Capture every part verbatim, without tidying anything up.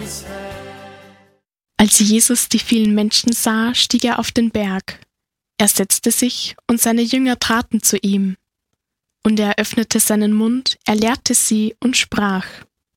Als Jesus die vielen Menschen sah, stieg er auf den Berg. Er setzte sich, und seine Jünger traten zu ihm. Und er öffnete seinen Mund, er lehrte sie und sprach.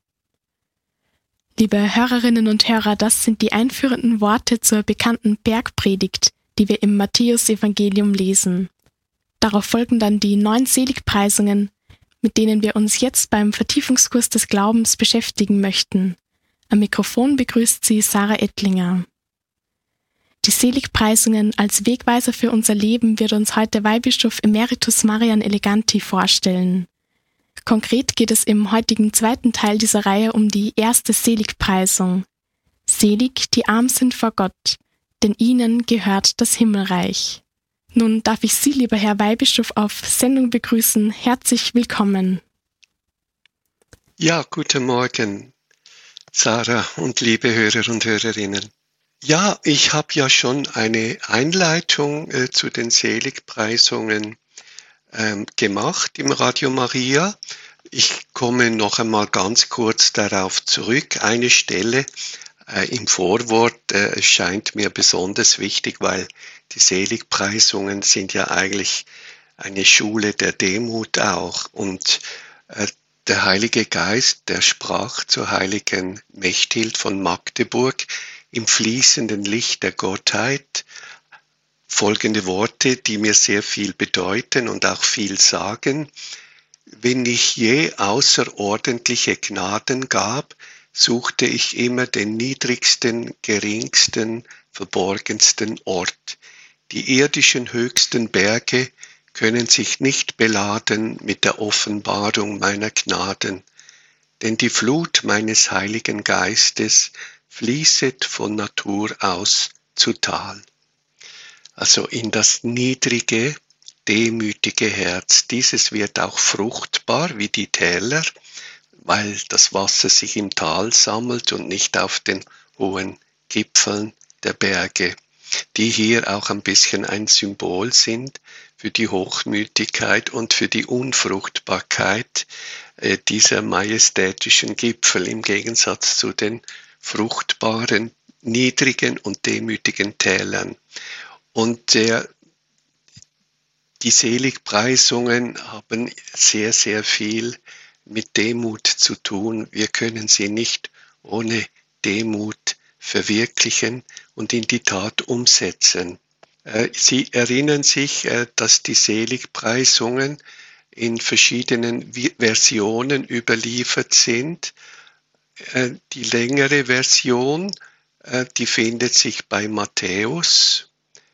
Liebe Hörerinnen und Hörer, das sind die einführenden Worte zur bekannten Bergpredigt, die wir im Matthäusevangelium lesen. Darauf folgen dann die neun Seligpreisungen, mit denen wir uns jetzt beim Vertiefungskurs des Glaubens beschäftigen möchten. Am Mikrofon begrüßt sie Sarah Ettlinger. Die Seligpreisungen als Wegweiser für unser Leben wird uns heute Weihbischof Emeritus Marian Eleganti vorstellen. Konkret geht es im heutigen zweiten Teil dieser Reihe um die erste Seligpreisung. Selig, die arm sind vor Gott, denn ihnen gehört das Himmelreich. Nun darf ich Sie, lieber Herr Weihbischof, auf Sendung begrüßen. Herzlich willkommen. Ja, guten Morgen, Sarah und liebe Hörer und Hörerinnen. Ja, ich habe ja schon eine Einleitung äh, zu den Seligpreisungen ähm, gemacht im Radio Maria. Ich komme noch einmal ganz kurz darauf zurück. Eine Stelle äh, im Vorwort äh, scheint mir besonders wichtig, weil die Seligpreisungen sind ja eigentlich eine Schule der Demut auch. Und äh, der Heilige Geist, der sprach zur heiligen Mechthild von Magdeburg im fließenden Licht der Gottheit folgende Worte, die mir sehr viel bedeuten und auch viel sagen. Wenn ich je außerordentliche Gnaden gab, suchte ich immer den niedrigsten, geringsten, verborgensten Ort. Die irdischen höchsten Berge können sich nicht beladen mit der Offenbarung meiner Gnaden, denn die Flut meines Heiligen Geistes fließet von Natur aus zu Tal. Also in das niedrige, demütige Herz. Dieses wird auch fruchtbar wie die Täler, weil das Wasser sich im Tal sammelt und nicht auf den hohen Gipfeln der Berge, die hier auch ein bisschen ein Symbol sind für die Hochmütigkeit und für die Unfruchtbarkeit äh, dieser majestätischen Gipfel im Gegensatz zu den fruchtbaren, niedrigen und demütigen Tälern. Und der, die Seligpreisungen haben sehr, sehr viel mit Demut zu tun. Wir können sie nicht ohne Demut verwirklichen und in die Tat umsetzen. Sie erinnern sich, dass die Seligpreisungen in verschiedenen Versionen überliefert sind. Die längere Version, die findet sich bei Matthäus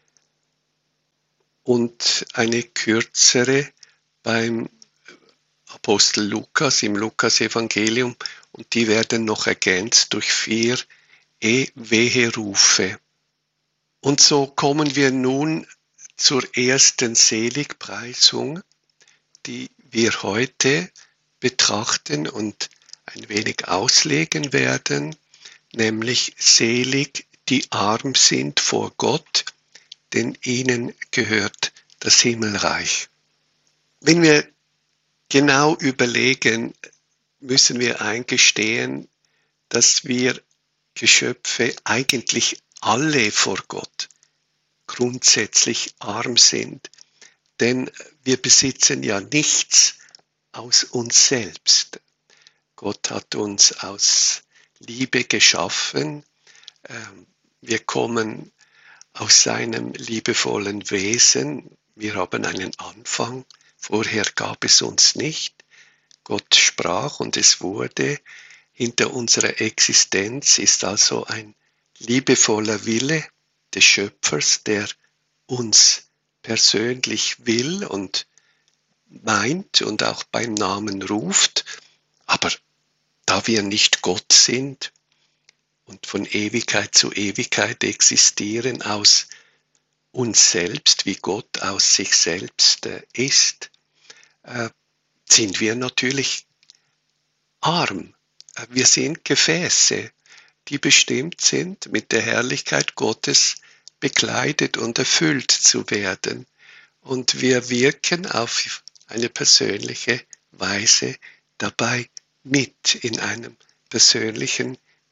und eine kürzere beim Apostel Lukas im Lukasevangelium, und die werden noch ergänzt durch vier E-Wehe-Rufe. Und so kommen wir nun zur ersten Seligpreisung, die wir heute betrachten und ein wenig auslegen werden, nämlich selig, die arm sind vor Gott, denn ihnen gehört das Himmelreich. Wenn wir genau überlegen, müssen wir eingestehen, dass wir Geschöpfe eigentlich alle vor Gott grundsätzlich arm sind, denn wir besitzen ja nichts aus uns selbst. Gott hat uns aus Liebe geschaffen, wir kommen aus seinem liebevollen Wesen, wir haben einen Anfang, vorher gab es uns nicht. Gott sprach und es wurde. Hinter unserer Existenz ist also ein liebevoller Wille des Schöpfers, der uns persönlich will und meint und auch beim Namen ruft. Aber da wir nicht Gott sind und von Ewigkeit zu Ewigkeit existieren aus uns selbst, wie Gott aus sich selbst ist, sind wir natürlich arm. Wir sind Gefäße, die bestimmt sind, mit der Herrlichkeit Gottes bekleidet und erfüllt zu werden. Und wir wirken auf eine persönliche Weise dabei mit in einem persönlichen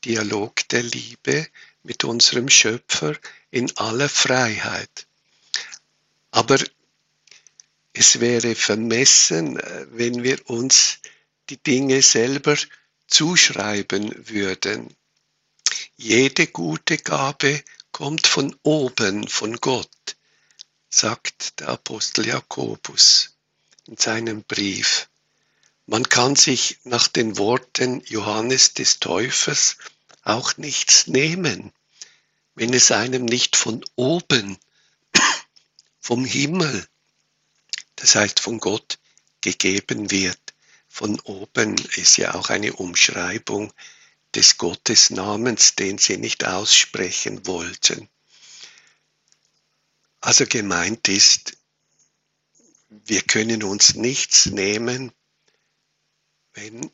Dialog der Liebe mit unserem Schöpfer in aller Freiheit. Aber es wäre vermessen, wenn wir uns die Dinge selber zuschreiben würden. Jede gute Gabe kommt von oben, von Gott, sagt der Apostel Jakobus in seinem Brief. Man kann sich nach den Worten Johannes des Täufers auch nichts nehmen, wenn es einem nicht von oben, vom Himmel, das heißt von Gott, gegeben wird. Von oben ist ja auch eine Umschreibung des Gottesnamens, den sie nicht aussprechen wollten. Also gemeint ist, wir können uns nichts nehmen, wenn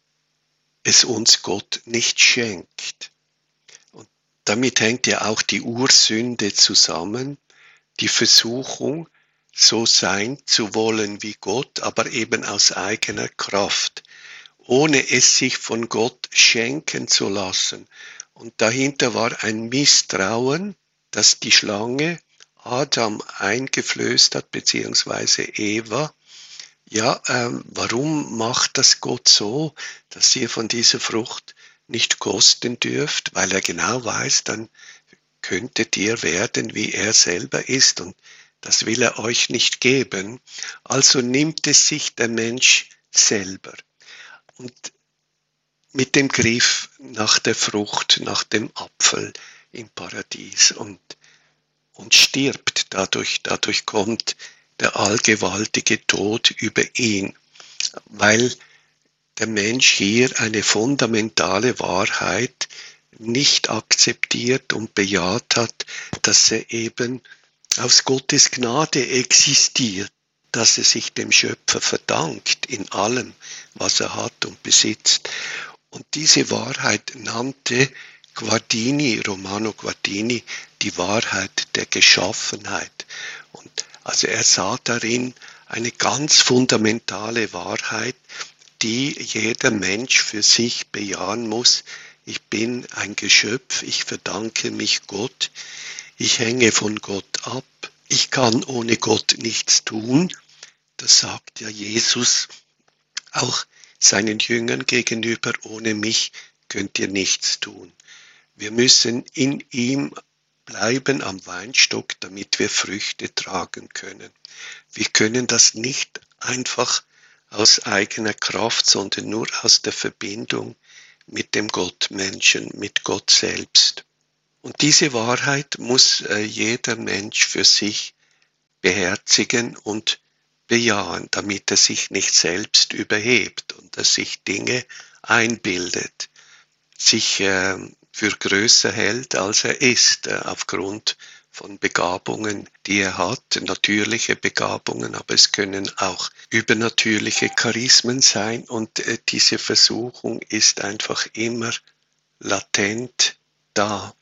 es uns Gott nicht schenkt. Und damit hängt ja auch die Ursünde zusammen, die Versuchung, so sein zu wollen wie Gott, aber eben aus eigener Kraft, ohne es sich von Gott schenken zu lassen. Und dahinter war ein Misstrauen, das die Schlange Adam eingeflößt hat, beziehungsweise Eva. Ja, ähm, warum macht das Gott so, dass ihr von dieser Frucht nicht kosten dürft? Weil er genau weiß, dann könntet ihr werden, wie er selber ist, und das will er euch nicht geben. Also nimmt es sich der Mensch selber. Und mit dem Griff nach der Frucht, nach dem Apfel im Paradies und, und stirbt. Dadurch, dadurch kommt der allgewaltige Tod über ihn, weil der Mensch hier eine fundamentale Wahrheit nicht akzeptiert und bejaht hat, dass er eben aus Gottes Gnade existiert, dass er sich dem Schöpfer verdankt in allem, was er hat und besitzt. Und diese Wahrheit nannte Guardini, Romano Guardini, die Wahrheit der Geschaffenheit. Und also er sah darin eine ganz fundamentale Wahrheit, die jeder Mensch für sich bejahen muss. Ich bin ein Geschöpf, ich verdanke mich Gott, ich hänge von Gott ab, ich kann ohne Gott nichts tun. Das sagt ja Jesus auch seinen Jüngern gegenüber, ohne mich könnt ihr nichts tun. Wir müssen in ihm bleiben am Weinstock, damit wir Früchte tragen können. Wir können das nicht einfach aus eigener Kraft, sondern nur aus der Verbindung mit dem Gottmenschen, mit Gott selbst. Und diese Wahrheit muss äh, jeder Mensch für sich beherzigen und bejahen, damit er sich nicht selbst überhebt und er sich Dinge einbildet, sich äh, für größer hält, als er ist, äh, aufgrund von Begabungen, die er hat, natürliche Begabungen, aber es können auch übernatürliche Charismen sein, und äh, diese Versuchung ist einfach immer latent da.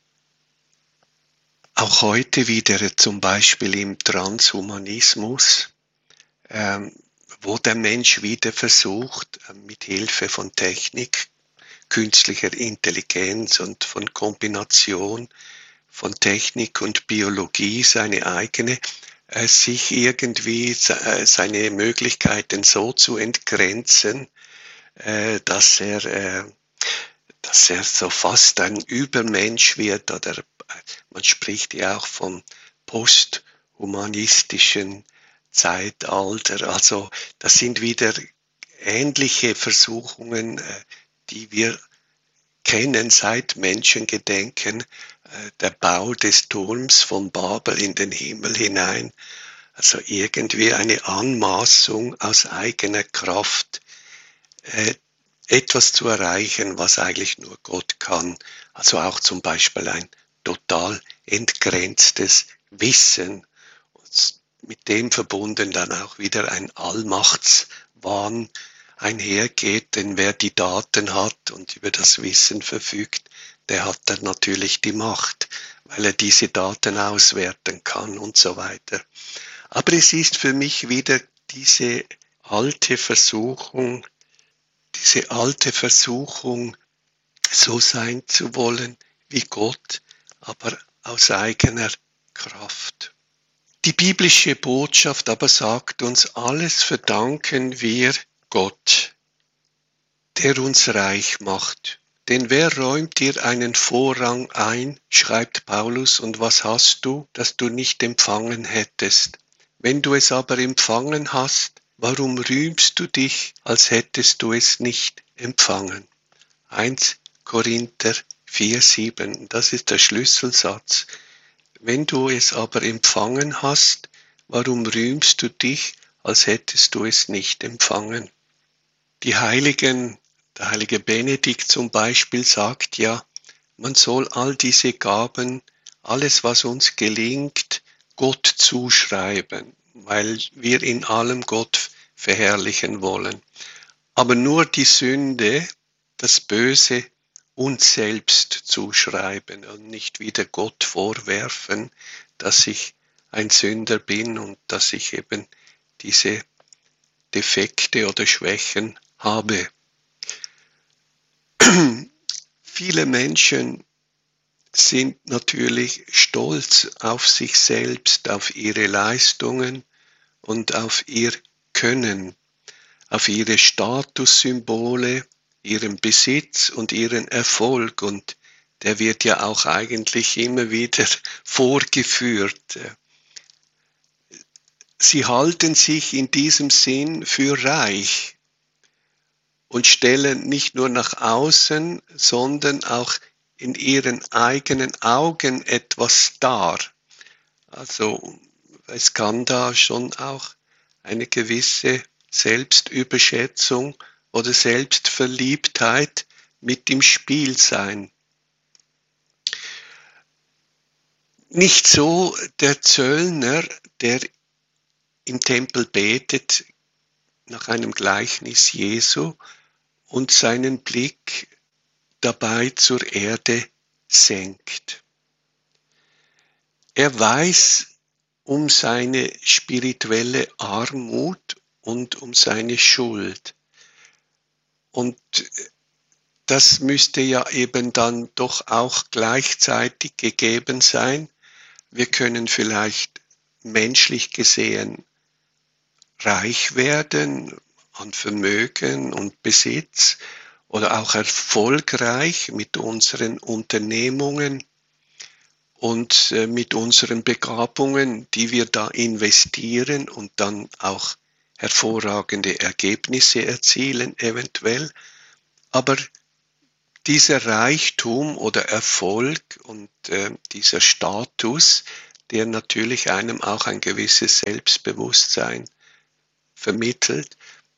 Auch heute wieder zum Beispiel im Transhumanismus, ähm, wo der Mensch wieder versucht, äh, mit Hilfe von Technik, künstlicher Intelligenz und von Kombination von Technik und Biologie, seine eigene, äh, sich irgendwie äh, seine Möglichkeiten so zu entgrenzen, äh, dass er, äh, dass er so fast ein Übermensch wird, oder äh, man spricht ja auch vom posthumanistischen Zeitalter. Also das sind wieder ähnliche Versuchungen, äh, die wir kennen seit Menschengedenken, äh, der Bau des Turms von Babel in den Himmel hinein, also irgendwie eine Anmaßung aus eigener Kraft, äh, etwas zu erreichen, was eigentlich nur Gott kann. Also auch zum Beispiel ein total entgrenztes Wissen, und mit dem verbunden dann auch wieder ein Allmachtswahn einhergeht, denn wer die Daten hat und über das Wissen verfügt, der hat dann natürlich die Macht, weil er diese Daten auswerten kann und so weiter. Aber es ist für mich wieder diese alte Versuchung, diese alte Versuchung, so sein zu wollen wie Gott, aber aus eigener Kraft. Die biblische Botschaft aber sagt uns, alles verdanken wir Gott, der uns reich macht. Denn wer räumt dir einen Vorrang ein, schreibt Paulus, und was hast du, das du nicht empfangen hättest? Wenn du es aber empfangen hast, warum rühmst du dich, als hättest du es nicht empfangen? erster Korinther vier, sieben, das ist der Schlüsselsatz. Wenn du es aber empfangen hast, warum rühmst du dich, als hättest du es nicht empfangen? Die Heiligen, der heilige Benedikt zum Beispiel sagt ja, man soll all diese Gaben, alles was uns gelingt, Gott zuschreiben, weil wir in allem Gott verherrlichen wollen. Aber nur die Sünde, das Böse, uns selbst zuschreiben und nicht wieder Gott vorwerfen, dass ich ein Sünder bin und dass ich eben diese Defekte oder Schwächen habe. Viele Menschen sind natürlich stolz auf sich selbst, auf ihre Leistungen und auf ihr Können, auf ihre Statussymbole, ihren Besitz und ihren Erfolg, und der wird ja auch eigentlich immer wieder vorgeführt. Sie halten sich in diesem Sinn für reich und stellen nicht nur nach außen, sondern auch in ihren eigenen Augen etwas dar. Also es kann da schon auch eine gewisse Selbstüberschätzung oder Selbstverliebtheit mit im Spiel sein. Nicht so der Zöllner, der im Tempel betet nach einem Gleichnis Jesu und seinen Blick dabei zur Erde senkt. Er weiß um seine spirituelle Armut und um seine Schuld. Und das müsste ja eben dann doch auch gleichzeitig gegeben sein. Wir können vielleicht menschlich gesehen reich werden an Vermögen und Besitz oder auch erfolgreich mit unseren Unternehmungen und mit unseren Begabungen, die wir da investieren und dann auch hervorragende Ergebnisse erzielen eventuell. Aber dieser Reichtum oder Erfolg und äh, dieser Status, der natürlich einem auch ein gewisses Selbstbewusstsein vermittelt,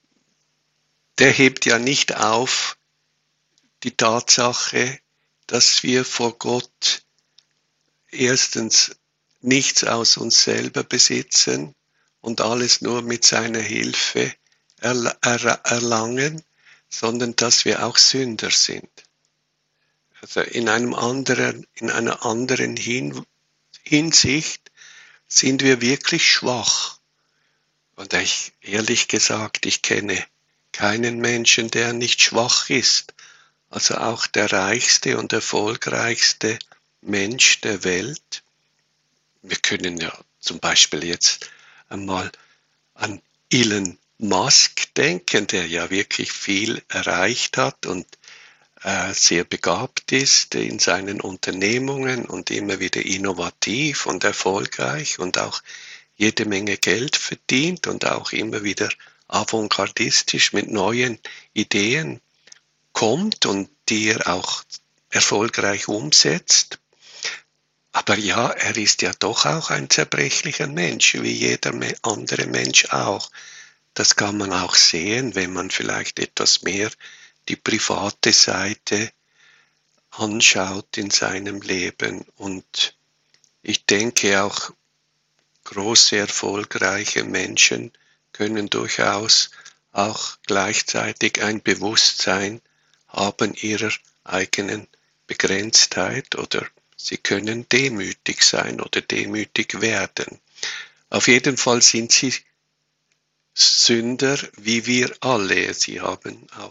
der hebt ja nicht auf die Tatsache, dass wir vor Gott erstens nichts aus uns selber besitzen und alles nur mit seiner Hilfe erlangen, sondern dass wir auch Sünder sind. Also in einem anderen, in einer anderen Hin- Hinsicht sind wir wirklich schwach. Und ich, ehrlich gesagt, ich kenne keinen Menschen, der nicht schwach ist. Also auch der reichste und erfolgreichste Mensch der Welt. Wir können ja zum Beispiel jetzt einmal an Elon Musk denken, der ja wirklich viel erreicht hat und äh, sehr begabt ist in seinen Unternehmungen und immer wieder innovativ und erfolgreich und auch jede Menge Geld verdient und auch immer wieder avantgardistisch mit neuen Ideen kommt und die er auch erfolgreich umsetzt. Aber ja, er ist ja doch auch ein zerbrechlicher Mensch, wie jeder andere Mensch auch. Das kann man auch sehen, wenn man vielleicht etwas mehr die private Seite anschaut in seinem Leben. Und ich denke auch, große, erfolgreiche Menschen können durchaus auch gleichzeitig ein Bewusstsein haben ihrer eigenen Begrenztheit oder sie können demütig sein oder demütig werden. Auf jeden Fall sind sie Sünder wie wir alle. Sie haben auch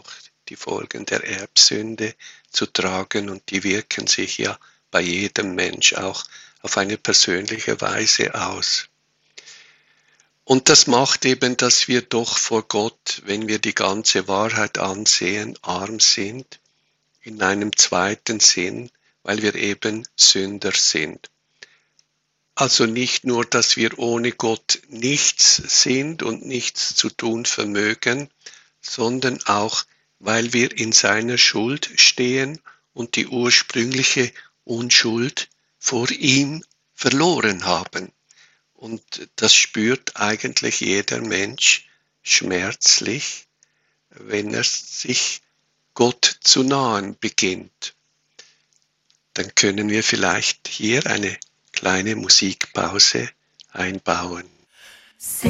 die Folgen der Erbsünde zu tragen und die wirken sich ja bei jedem Mensch auch auf eine persönliche Weise aus. Und das macht eben, dass wir doch vor Gott, wenn wir die ganze Wahrheit ansehen, arm sind, in einem zweiten Sinn, weil wir eben Sünder sind. Also nicht nur, dass wir ohne Gott nichts sind und nichts zu tun vermögen, sondern auch, weil wir in seiner Schuld stehen und die ursprüngliche Unschuld vor ihm verloren haben. Und das spürt eigentlich jeder Mensch schmerzlich, wenn er sich Gott zu nahen beginnt. Dann können wir vielleicht hier eine kleine Musikpause einbauen.